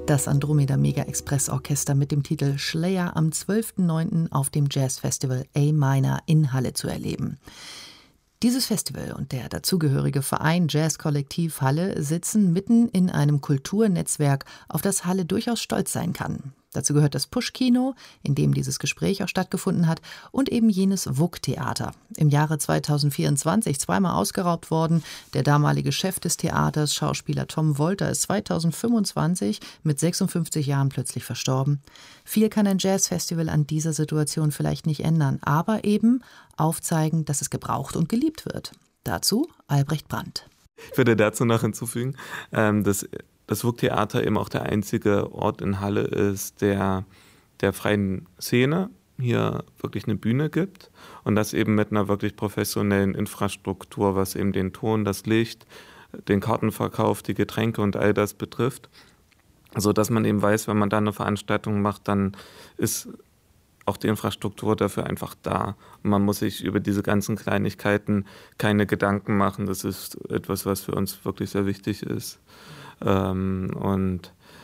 Das Andromeda Mega Express Orchester mit dem Titel Schleyer am 12.09. auf dem Jazzfestival A-Minor in Halle zu erleben. Dieses Festival und der dazugehörige Verein Jazzkollektiv Halle sitzen mitten in einem Kulturnetzwerk, auf das Halle durchaus stolz sein kann. Dazu gehört das Pusch-Kino, in dem dieses Gespräch auch stattgefunden hat, und eben jenes WUK-Theater. Im Jahre 2024 zweimal ausgeraubt worden. Der damalige Chef des Theaters, Schauspieler Tom Wolter, ist 2025 mit 56 Jahren plötzlich verstorben. Viel kann ein Jazzfestival an dieser Situation vielleicht nicht ändern, aber eben aufzeigen, dass es gebraucht und geliebt wird. Dazu Albrecht Brandt. Ich würde dazu noch hinzufügen, dass das WUK-Theater eben auch der einzige Ort in Halle ist, der freien Szene hier wirklich eine Bühne gibt und das eben mit einer wirklich professionellen Infrastruktur, was eben den Ton, das Licht, den Kartenverkauf, die Getränke und all das betrifft. So dass man eben weiß, wenn man da eine Veranstaltung macht, dann ist auch die Infrastruktur dafür einfach da. Und man muss sich über diese ganzen Kleinigkeiten keine Gedanken machen. Das ist etwas, was für uns wirklich sehr wichtig ist. Und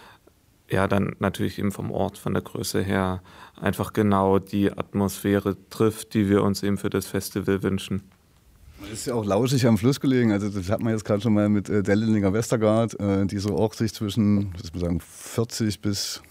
ja, dann natürlich eben vom Ort, von der Größe her einfach genau die Atmosphäre trifft, die wir uns eben für das Festival wünschen. Es ist ja auch lauschig am Fluss gelegen, also das hat man jetzt gerade schon mal mit Dellinger Westergaard, die so auch sich zwischen, was muss man sagen, 40 bis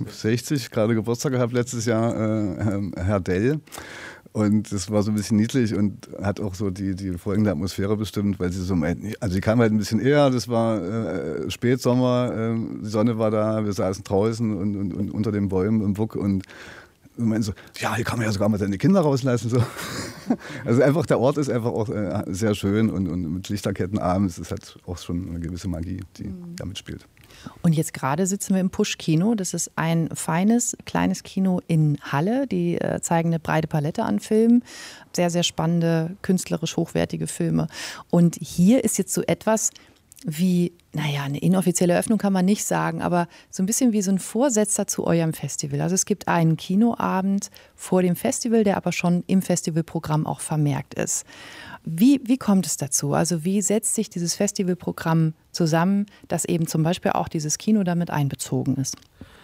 60 gerade Geburtstag gehabt letztes Jahr, Herr Dell. Und das war so ein bisschen niedlich und hat auch so die folgende Atmosphäre bestimmt, weil sie so meinten, also die kam halt ein bisschen eher, das war Spätsommer, die Sonne war da, wir saßen draußen und unter den Bäumen im WUK und meinten so, ja, hier kann man ja sogar mal seine Kinder rauslassen. So. Also einfach, der Ort ist einfach auch sehr schön und mit Lichterketten abends, das hat auch schon eine gewisse Magie, die damit spielt. Und jetzt gerade sitzen wir im Pusch-Kino. Das ist ein feines, kleines Kino in Halle. Die zeigen eine breite Palette an Filmen. Sehr, sehr spannende, künstlerisch hochwertige Filme. Und hier ist jetzt so etwas wie, naja, eine inoffizielle Eröffnung kann man nicht sagen, aber so ein bisschen wie so ein Vorsetzer zu eurem Festival. Also es gibt einen Kinoabend vor dem Festival, der aber schon im Festivalprogramm auch vermerkt ist. Wie kommt es dazu? Also wie setzt sich dieses Festivalprogramm zusammen, dass eben zum Beispiel auch dieses Kino damit einbezogen ist?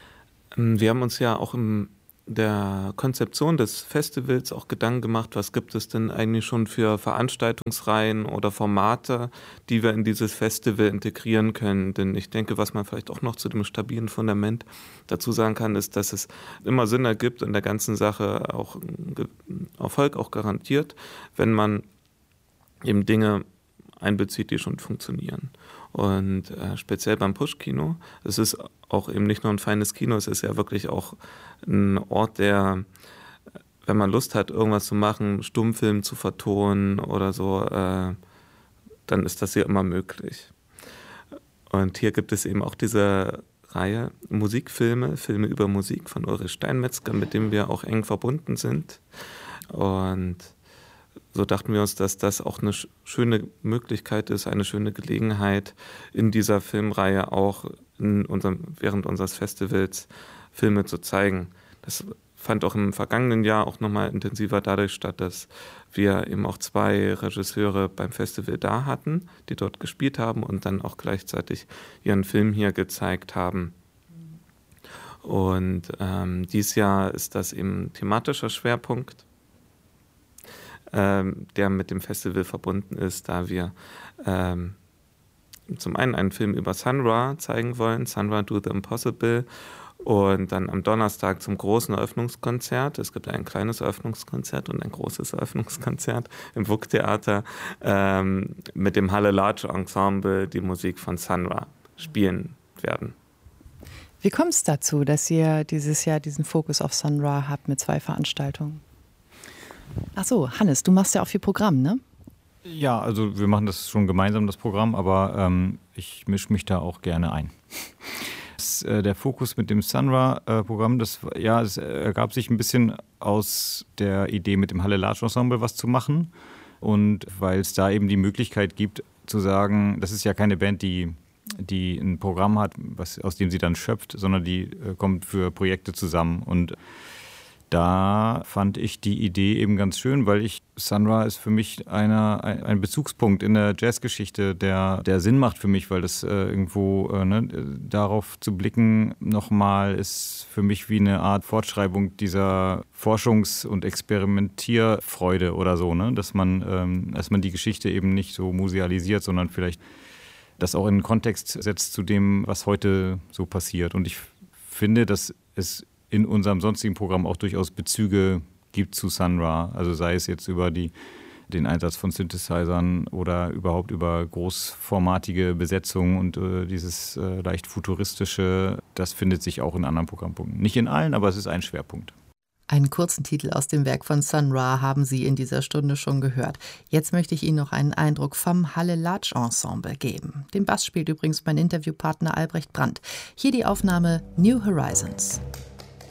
Wir haben uns ja auch in der Konzeption des Festivals auch Gedanken gemacht, was gibt es denn eigentlich schon für Veranstaltungsreihen oder Formate, die wir in dieses Festival integrieren können. Denn ich denke, was man vielleicht auch noch zu dem stabilen Fundament dazu sagen kann, ist, dass es immer Sinn ergibt in der ganzen Sache auch Erfolg auch garantiert, wenn man eben Dinge einbezieht, die schon funktionieren. Und speziell beim Pusch-Kino, es ist auch eben nicht nur ein feines Kino, es ist ja wirklich auch ein Ort, der, wenn man Lust hat, irgendwas zu machen, Stummfilm zu vertonen oder so, dann ist das hier immer möglich. Und hier gibt es eben auch diese Reihe Musikfilme, Filme über Musik von Ulrich Steinmetzger, mit dem wir auch eng verbunden sind. Und so dachten wir uns, dass das auch eine schöne Möglichkeit ist, eine schöne Gelegenheit, in dieser Filmreihe auch während unseres Festivals Filme zu zeigen. Das fand auch im vergangenen Jahr auch nochmal intensiver dadurch statt, dass wir eben auch 2 Regisseure beim Festival da hatten, die dort gespielt haben und dann auch gleichzeitig ihren Film hier gezeigt haben. Und dieses Jahr ist das eben ein thematischer Schwerpunkt, der mit dem Festival verbunden ist, da wir zum einen Film über Sun Ra zeigen wollen, Sun Ra Do the Impossible, und dann am Donnerstag zum großen Eröffnungskonzert. Es gibt ein kleines Eröffnungskonzert und ein großes Eröffnungskonzert im WUK-Theater mit dem Halle Large Ensemble die Musik von Sun Ra spielen werden. Wie kommt es dazu, dass ihr dieses Jahr diesen Fokus auf Sun Ra habt mit 2 Veranstaltungen? Ach so, Hannes, du machst ja auch viel Programm, ne? Ja, also wir machen das schon gemeinsam, das Programm, aber ich mische mich da auch gerne ein. Der Fokus mit dem Sun Ra-Programm, es ergab sich ein bisschen aus der Idee, mit dem Halle Large Ensemble was zu machen. Und weil es da eben die Möglichkeit gibt, zu sagen, das ist ja keine Band, die ein Programm hat, aus dem sie dann schöpft, sondern die kommt für Projekte zusammen. Und da fand ich die Idee eben ganz schön, weil Sun Ra ist für mich ein Bezugspunkt in der Jazzgeschichte, der Sinn macht für mich, weil das irgendwo darauf zu blicken nochmal ist für mich wie eine Art Fortschreibung dieser Forschungs- und Experimentierfreude oder so, ne? Dass man die Geschichte eben nicht so musealisiert, sondern vielleicht das auch in den Kontext setzt zu dem, was heute so passiert. Und ich finde, dass es in unserem sonstigen Programm auch durchaus Bezüge gibt zu Sun Ra. Also sei es jetzt über den Einsatz von Synthesizern oder überhaupt über großformatige Besetzungen und dieses leicht futuristische, das findet sich auch in anderen Programmpunkten. Nicht in allen, aber es ist ein Schwerpunkt. Einen kurzen Titel aus dem Werk von Sun Ra haben Sie in dieser Stunde schon gehört. Jetzt möchte ich Ihnen noch einen Eindruck vom Halle Large Ensemble geben. Den Bass spielt übrigens mein Interviewpartner Albrecht Brandt. Hier die Aufnahme New Horizons.